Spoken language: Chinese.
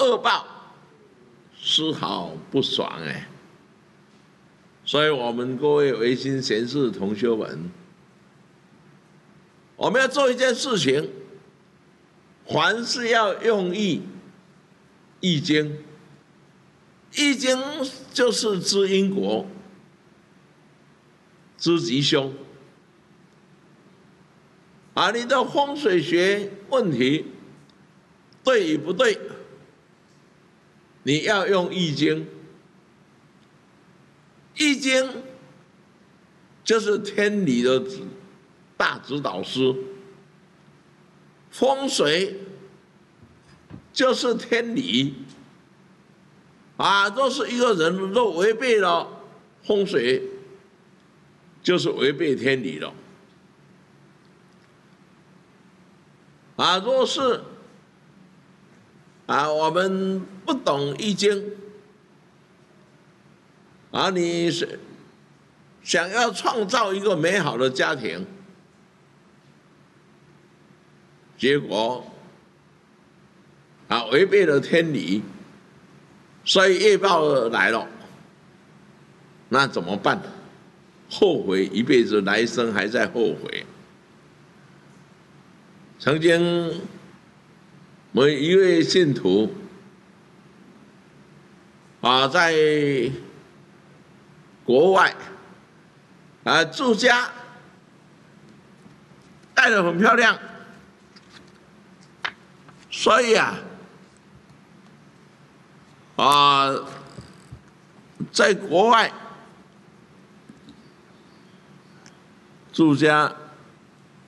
恶报，丝毫不爽哎。所以，我们各位维新贤士同学们，我们要做一件事情，凡事要用意。易经，易经就是知因果，知吉凶。你的风水学问题对与不对，你要用易经。易经就是天理的大指导师，风水就是天理。若是一个人若违背了风水，就是违背天理了。若是我们不懂易经，你想要创造一个美好的家庭，结果违背了天理，所以业报来了，那怎么办？后悔一辈子，来生还在后悔。曾经，我们一位信徒在国外住家，盖得很漂亮，所以在国外住家